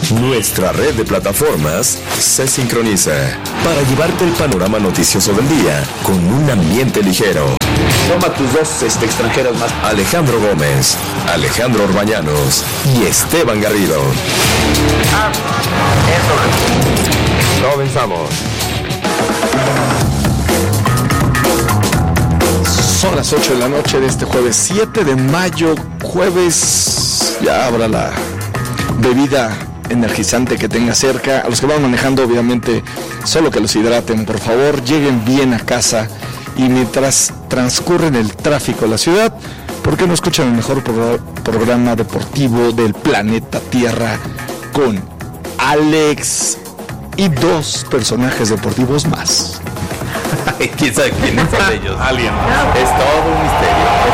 Nuestra red de plataformas se sincroniza para llevarte el panorama noticioso del día con un ambiente ligero. Toma tus dos extranjeras más. Alejandro Gómez, Alejandro Orbañanos y Esteban Garrido. Comenzamos. Son las 8 de la noche de este jueves 7 de mayo, jueves. Ya habrá la bebida energizante que tenga cerca. A los que van manejando, obviamente, solo que los hidraten, por favor. Lleguen bien a casa y mientras transcurren el tráfico de la ciudad, ¿por qué no escuchan el mejor programa deportivo del planeta Tierra con Alex y dos personajes deportivos más? ¿Quién sabe quiénes son ellos? Alien. Es todo un misterio.